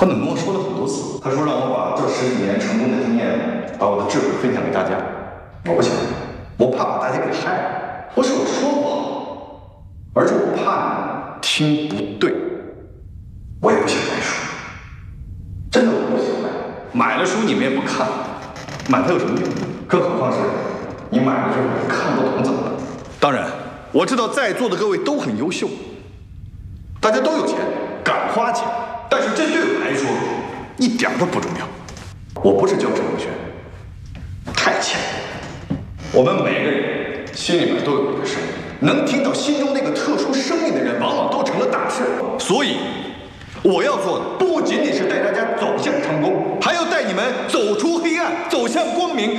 他怎么跟我说了很多次？他说让我把这10几年成功的经验，把我的智慧分享给大家。我不想，我怕把大家给害了。不是我说不好，而是我怕你听不对。我也不想卖书，真的我不想卖。买了书你们也不看，买它有什么用？更何况是你买了之后看不懂怎么办？当然，我知道在座的各位都很优秀，大家都有钱，敢花钱。但是这对我来说一点都不重要。我不是教哲学，太浅了。我们每个人心里面都有一个声音，能听到心中那个特殊声音的人，往往都成了大事。所以，我要做的不仅仅是带大家走向成功，还要带你们走出黑暗，走向光明。